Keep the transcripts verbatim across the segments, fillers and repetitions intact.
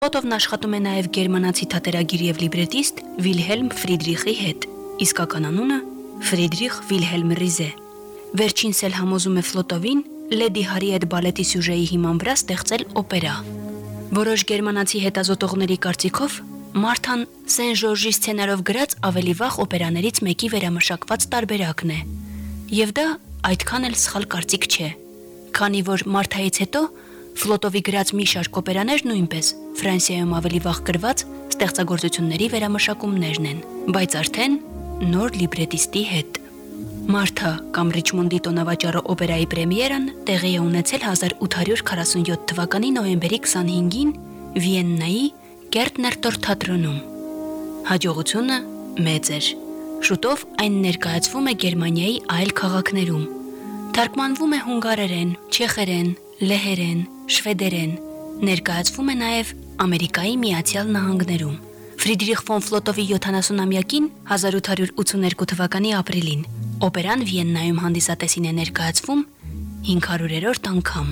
Ֆլոտովն աշխատում է նաև գերմանացի թատերագիր եւ լիբրետիստ Վիլհելմ Ֆրիդրիխի հետ, իսկական անունը Ֆրիդրիխ Վիլհելմ Ռիզե։ Վերջինս էլ համոզում է Ֆլոտովին Լեդի Հարիետ բալետի սյուժեի հիման վրա ստեղծել օպերա։ Որոշ գերմանացի հետազոտողների կարծիքով Մարթան Սեն Ժորժի սցենարով գրած ավելի վաղ օպերաներից մեկի վերամշակված տարբերակն է։ Եվ դա այդքան էլ սխալ կարծիք չէ, քանի որ Մարթայից հետո Ֆլոտովի գրած մի շարք օպերաներ նույնպես Ֆրանսիայում ավելի վաղ գրված ստեղծագործությունների վերամշակումներն են, բայց արդեն նոր լիբրետիստի հետ։ Մարթա կամ Ռիչմոնդի տոնավաճառը օպերայի պրեմիերան տեղի է ունեցել հազար ութ հարյուր քառասունյոթ թվականի նոյեմբերի քսանհինգին Վիեննայի Գերտներտոր թատրոնում։ Հաջողությունը մեծ էր։ Շուտով այն ներկայացվում է Գերմանիայի այլ քաղաքներում։ Թարգմանվում է հունգարերեն, չեխերեն, լեհերեն, շվեդերեն, ներկայացվում է նաև Ամերիկայի Միացյալ Նահանգներում։ Ֆրիդրիխ ֆոն Ֆլոտովի յոթանասունամյակին հազար ութ հարյուր ութսուներկու թվականի ապրիլին օպերան Վիեննայում հանդիսատեսին է ներկայացվում հինգ հարյուրերորդ անգամ։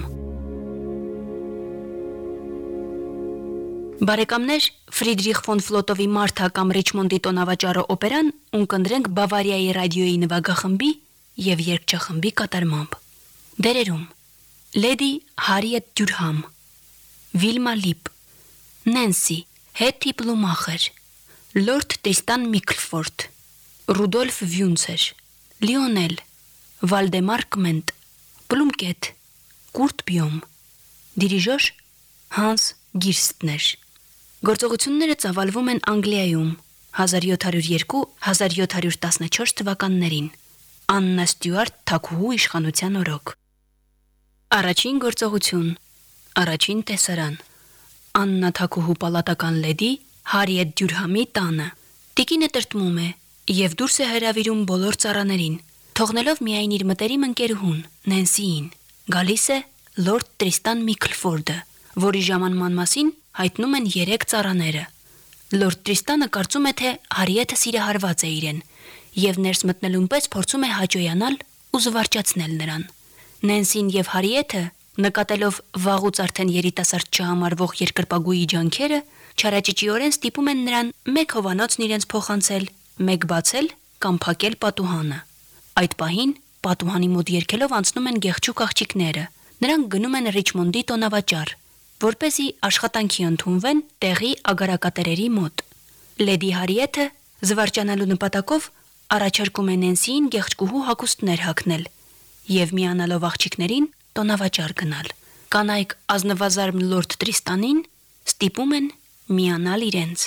Բարեկամներ, Ֆրիդրիխ ֆոն Ֆլոտովի Մարթա կամ Ռիչմոնդի տոնավաճառը օպերան ունկնդրենք Բավարիայի ռադիոյի նվագախմբի եւ երգչախմբի կատարմամբ։ Դերերում Լեդի Հարիետ Դյուրհամ, Վիլմա Լիպ, Նենսի Հետի Պլումախեր, Լորդ Տրիստան Միքլֆորդ, Ռուդոլֆ Վյունցեր, Լիոնել, Վալդեմար Կմենտ, Պլումկետ, Կուրտ Բյոմ, դիրիժոր Հանս Գիրստներ։ Գործողությունները ծավալվում են Անգլիայում հազար յոթ հարյուր երկու - հազար յոթ հարյուր տասնչորս թվականներին։ Աննա Ստյուարտ Թաքուհու իշխանության օրոք։ Առաջին գործողություն, առաջին տեսարան։ Աննա Թաքուհու պալատական լեդի Հարիետ Դյուրհամի տանը։ Տիկինը տրտմում է եւ դուրս է հրավիրում բոլոր ծառաներին, թողնելով միայն իր մտերիմ ընկերուհուն Նենսիին։ Գալիս է Լորդ Տրիստան Միքլֆորդը, որի ժամանման մասին հայտնում են երեք ծառաները։ Լորդ Տրիստանը կարծում է, թե Հարիետը սիրահարված է իրեն եւ ներս մտնելուն պես փորձում է հաճոյանալ ու զվարճացնել նրան։ Նենսին եւ Հարիետը, նկատելով վաղուց արդեն երիտասարդ չհամարվող երկրպագուի ջանքերը, չարաճճիորեն ստիպում են նրան մեկ հովանոցն իրենց փոխանցել, մեկ բացել կամ փակել պատուհանը։ Այդ պահին պատուհանի մոտ երգելով անցնում են գեղչուկ աղջիկները։ Նրանք գնում են Ռիչմոնդի տոնավաճառ, որպեսզի աշխատանքի ընդունվեն տեղի ագարակատերերի մոտ։ Լեդի Հարիետը զվարճանալու նպատակով առաջարկում է Նենսիին գեղչկուհու հագուստներ հագնել եւ միանալով աղջիկներին տոնավաճառ գնալ։ Կանայք ազնվազարմ Լորդ Տրիստանին ստիպում են միանալ իրենց։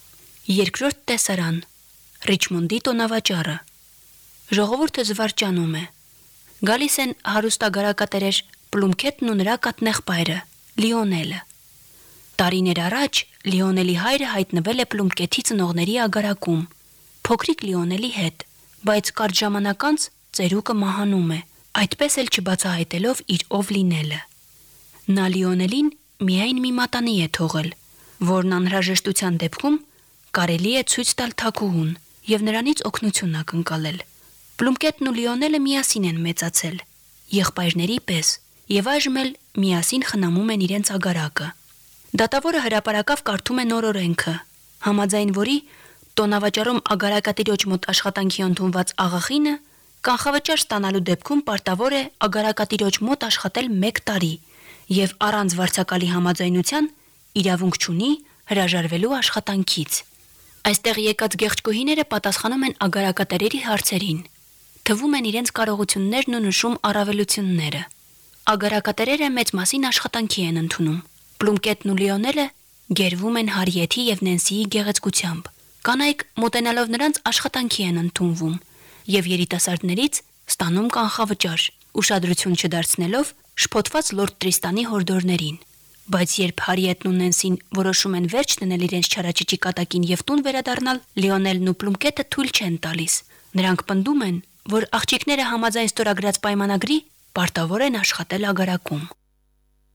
Երկրորդ տեսարան, Ռիչմոնդի տոնավաճառը։ Ժողովուրդը զվարճանում է։ Գալիս են հարուստ ագարակատերեր Պլումքետն ու նրա կաթնեղբայրը Լիոնելը։ Տարիներ առաջ Լիոնելի հայրը հայտնվել է Պլումկեթի ծնողների ագարակում, փոքրիկ Լիոնելի հետ, բայց կարճ ժամանակ անց ծերուկը մահանում է, այդպես էլ չբացահայտելով իր ով լինելը։ Նա Լիոնելին միայն մի մատանի է թողել, որն անհրաժեշտության դեպքում կարելի է ցույց տալ Թաքուհուն եւ նրանից օգնություն ակնկալել։ Պլումկետն ու Լիոնելը միասին են մեծացել, եղբայրների պես, եւ այժմ էլ միասին խնամում են իրենց ագարակը։ Դատավորը հրապարակավ կարդում է նոր օրենքը, համաձայն որի տոնավաճառում ագարակատիրոջ մոտ աշխատանքի ընդունված աղախինը կանխավճար ստանալու դեպքում պարտավոր է ագարակատիրոջ մոտ աշխատել մեկ տարի եւ առանց վարձակալի համաձայնության իրավունք չունի հրաժարվելու աշխատանքից։ Այստեղ եկած գեղչկուհիները պատասխանում են ագարակատերերի հարցերին, թվում են իրենց կարողություններն ու նշում առավելությունները։ Ագարակատերերը մեծ մասին աշխատանքի են ընդունում։ Պլումկետն ու Լիոնելը գերվում են Հարիեթի եւ Նենսիի գեղեցկությամբ։ Կանայք մոտենալով նրանց աշխատանքի են ընդունվում եւ երիտասարդներից ստանում կանխավճար, ուշադրություն չդարձնելով շփոթված Լորդ Տրիստանի հորդորներին։ Բայց երբ Հարիետն ու Նենսին որոշում են վերջ դնել իրենց չարաճճի կատակին եւ տուն վերադառնալ, Լիոնելն ու Պլումկետը թույլ չեն տալիս։ Նրանք պնդում են, որ աղջիկները համաձայն ստորագրած պայմանագրի պարտավոր են աշխատել ագարակում։